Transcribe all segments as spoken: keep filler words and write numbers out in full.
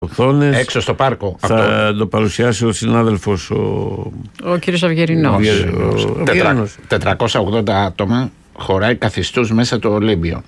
οθόνες. Έξω στο πάρκο. Θα αυτό. Το παρουσιάσει ο συνάδελφος ο, ο κύριος Αυγερινός. τετρακόσια ογδόντα άτομα χωράει καθιστούς μέσα το Ολύμπιο.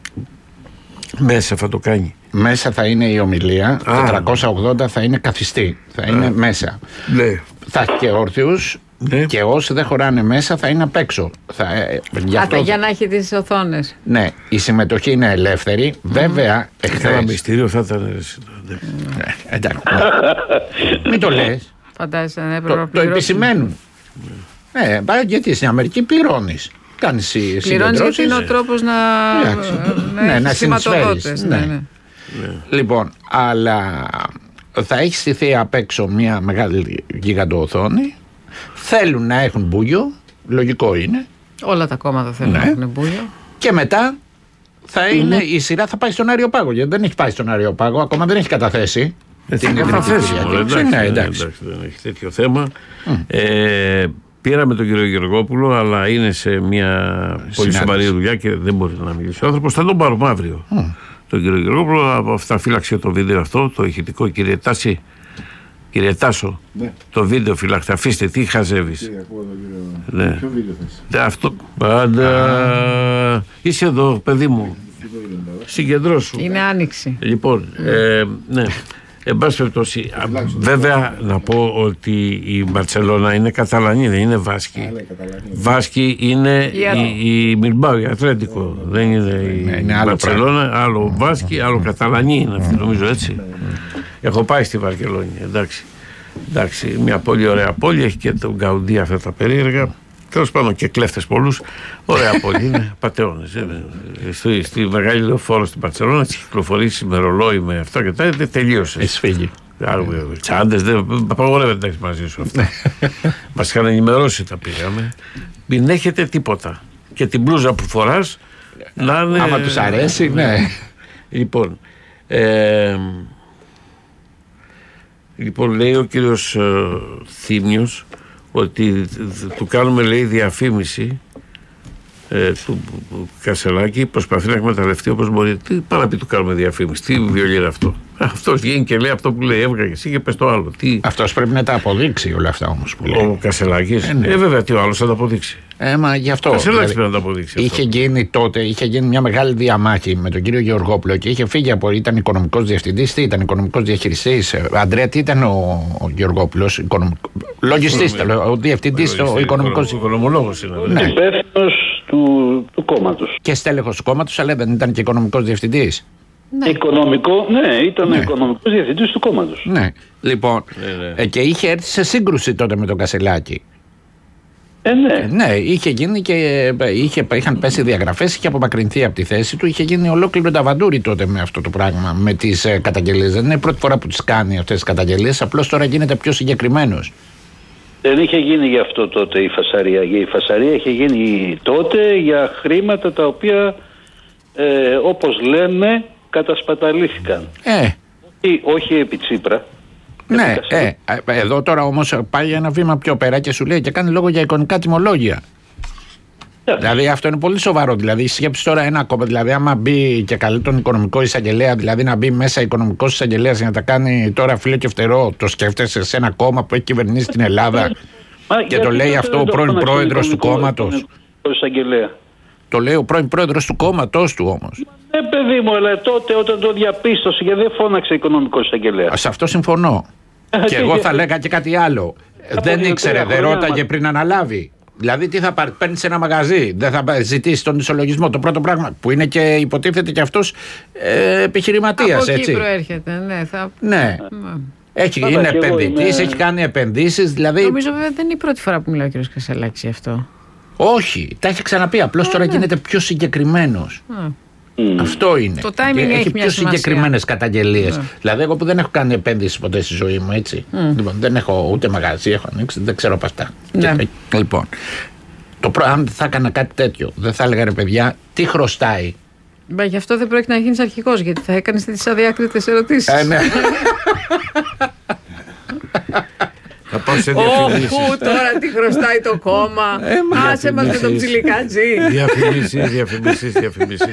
Μέσα θα το κάνει. Μέσα θα είναι η ομιλία. Α, τετρακόσια ογδόντα θα είναι καθιστή. Θα Α, είναι μέσα. Ναι. Θα έχει και όρθιους. Ναι. Και όσοι δεν χωράνε μέσα θα είναι απ' έξω. Θα, για, αυτό... για να έχει τις οθόνες. Ναι, η συμμετοχή είναι ελεύθερη. Mm. Βέβαια, εχθές. Ένα μυστήριο θα ήταν. Ε, εντάξει. Μην το λες. Φαντάζεσαι να έπρεπε να πληρώσεις. Το επισημαίνουν. Ναι, ε, γιατί στην Αμερική πληρώνεις. Κάνεις συγκεντρώσεις. Πληρώνεις γιατί είναι ο τρόπος να, ναι, να συνεισφέρεις. Ναι. Ναι. Ναι. Λοιπόν, αλλά θα έχει στηθεί απ' έξω μια μεγάλη γιγαντοοθόνη. Θέλουν να έχουν μπούγιο, λογικό είναι. Όλα τα κόμματα θέλουν ναι. να έχουν μπούγιο. Και μετά θα είναι, mm-hmm. η σειρά θα πάει στον Αριοπάγο. Γιατί δεν έχει πάει στον Αριοπάγο, ακόμα δεν έχει καταθέσει. Δεν έχει καταθέσει. Ναι, εντάξει, δεν έχει τέτοιο θέμα. Mm. Ε, πήραμε τον κύριο Γεωργόπουλο, αλλά είναι σε μια πολύ σοβαρή δουλειά και δεν μπορεί να μιλήσει ο άνθρωπος. Θα τον πάρουμε αύριο. Mm. Τον κύριο Γεωργόπουλο, αυτά φύλαξε το βίντεο αυτό, το ηχητικό, κύριε Τάση. Κύριε Τάσο, ναι. το βίντεο φυλάχτε, αφήστε, τι χαζεύεις. Ναι. Ποιο βίντεο θες? Αυτό πάντα. Ah. Είσαι εδώ, παιδί μου. Συγκεντρώσου. Είναι άνοιξη. Λοιπόν, ε, ναι. Εν πάση περιπτώσει, βέβαια να πω ότι η Μπαρτσελώνα είναι Καταλανή, δεν είναι Βάσκη. Βάσκη είναι η, η Μιλμπάου, η Ατλέντικο. Δεν είναι η Μπαρτσελώνα, άλλο Βάσκη, άλλο Καταλανή είναι αυτή, νομίζω έτσι. Έχω πάει στη Βαρκελόνη, εντάξει. εντάξει. Μια πολύ ωραία πόλη, έχει και τον Γκαουντί αυτά τα περίεργα. Τέλος πάντων και κλέφτες πολλούς. Ωραία πόλη είναι, πατεώνες. Στη, στη μεγάλη λεωφόρο στην Μπαρτσελόνα, έχει κυκλοφορήσει με ρολόι με αυτό και τα δεν τελείωσε. Έχει φύγει. Τσάντες, δεν απαγορεύεται να έχει μαζί σου αυτά. Μας είχαν ενημερώσει, τα πήγαμε. Μην έχετε τίποτα. Και την μπλούζα που φοράς να είναι. Άμα τους αρέσει, ναι. Λοιπόν. Ε, Λοιπόν, λέει ο κύριος ε, Θήμιος ότι του κάνουμε, λέει, διαφήμιση ε, του Κασελάκη, προσπαθεί να εκμεταλλευτεί όπως μπορεί. Τι πάει να πει του κάνουμε διαφήμιση, τι βιολί είναι αυτό. Αυτός βγαίνει και λέει αυτό που λέει, έβγαγε εσύ και πες το άλλο. Τι... Αυτός πρέπει να τα αποδείξει όλα αυτά όμως που λέει. Ο Κασελάκης. Ε, ναι. ε, βέβαια, τι ο άλλος θα τα αποδείξει. Ε, μα γι' αυτό. Ο Κασελάκης πρέπει να τα αποδείξει. Είχε αυτό. γίνει τότε, είχε γίνει μια μεγάλη διαμάχη με τον κύριο Γεωργόπουλο και είχε φύγει από. Ήταν οικονομικός διευθυντής, τι ήταν οικονομικός διαχειριστής. Αντρέα, τι ήταν ο, ο Γεωργόπουλος, οικονομικό... λογιστής, ο διευθυντής, ο οικονομικός. Οικονομολόγος είναι. Ναι. Υπεύθυνος του, του κόμματος. Και στέλεχος του κόμματος, αλλά δεν ήταν και οικονομικός διευθυντής. Ναι. Οικονομικό, ναι, ήταν ναι. οικονομικός διευθυντής του κόμματος. Ναι, λοιπόν, ναι, ναι. Ε, και είχε έρθει σε σύγκρουση τότε με τον Κασελάκη. Ε, ναι. Ναι, είχε γίνει και είχε, είχαν πέσει διαγραφές, είχε απομακρυνθεί από τη θέση του, είχε γίνει ολόκληρο ταβαντούρι τότε με αυτό το πράγμα, με τις ε, καταγγελίες. Δεν είναι η πρώτη φορά που τις κάνει αυτές τις καταγγελίες, απλώς τώρα γίνεται πιο συγκεκριμένος. Δεν είχε γίνει γι' αυτό τότε η φασαρία. Η φασαρία είχε γίνει τότε για χρήματα τα οποία, ε, όπως λέμε, κατασπαταλήθηκαν. Ε. Όχι, όχι επί Τσίπρα. Ναι, ε, εδώ τώρα όμως πάει ένα βήμα πιο πέρα και σου λέει και κάνει λόγο για εικονικά τιμολόγια. Yeah. Δηλαδή αυτό είναι πολύ σοβαρό. Δηλαδή σκέψει τώρα ένα κόμμα. Δηλαδή, άμα μπει και καλεί τον οικονομικό εισαγγελέα, δηλαδή να μπει μέσα οικονομικός εισαγγελέας για να τα κάνει τώρα φίλε και φτερό, το σκέφτεσαι σε ένα κόμμα που έχει κυβερνήσει την Ελλάδα και το λέει αυτό ο πρώην πρόεδρος του κόμματος. Το λέει ο πρώην πρόεδρος του κόμματος του όμως. Ναι, παιδί μου, αλλά τότε όταν το διαπίστωσε και δεν φώναξε οικονομικός εισαγγελέας. Σε αυτό συμφωνώ. Και εγώ θα λέγα και κάτι άλλο. Δεν ήξερε, δεν ρώταγε πριν αναλάβει. Δηλαδή, τι θα πάρει, παίρνει σε ένα μαγαζί, δεν θα ζητήσει τον ισολογισμό. Το πρώτο πράγμα που είναι και υποτίθεται και αυτός ε, επιχειρηματίας. Από έτσι. εκεί προέρχεται, ναι. Θα... ναι. Mm. Έχει, είναι επενδυτής, είμαι... έχει κάνει επενδύσεις. Δηλαδή... Νομίζω βέβαια δεν είναι η πρώτη φορά που μιλάει ο κ. Κασελάκης γι' αυτό. Όχι, τα έχει ξαναπεί. Απλώς τώρα ναι. γίνεται πιο συγκεκριμένος. Mm. Mm. Αυτό είναι. Το timing έχει, έχει πιο συγκεκριμένες καταγγελίες. Mm. Δηλαδή, εγώ που δεν έχω κάνει επένδυση ποτέ στη ζωή μου, έτσι. Mm. Λοιπόν, δεν έχω ούτε μαγαζί, έχω ανοίξει, δεν ξέρω από αυτά. Ναι. Και, λοιπόν, το προ... αν θα έκανα κάτι τέτοιο, δεν θα έλεγα ρε παιδιά, τι χρωστάει. Μπα, γι' αυτό δεν πρόκειται να γίνεις αρχηγός, γιατί θα έκανες τις αδιάκριτες ερωτήσεις. Ε, ναι. Θα πάω σε διαφημίσεις. Όχου, τώρα τι χρωστάει το κόμμα. Άσε μας με το ψιλικάτζι. Διαφημίσεις, διαφημίσεις, διαφημίσεις.